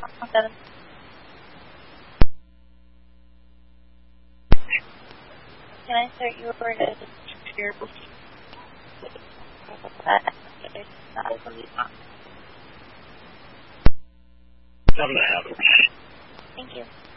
7. Can I start your order? Seven and a half. Thank you.